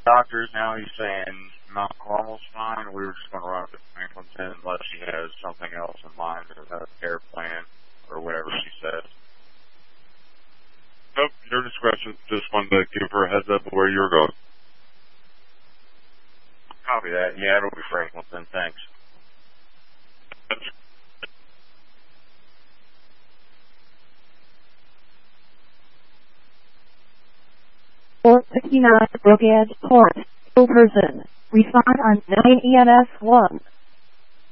doctors now. He's saying Mount Carmel's fine. We were just going to run up to Franklinton unless she has something else in mind, or a care plan, or whatever she says. Nope, your discretion. Just wanted to give her a heads up of where you were going. Copy that. Yeah, it'll be Franklinton. Thanks. Or 59 Brooked Court, Oberson. Respond on 9 ENS 1.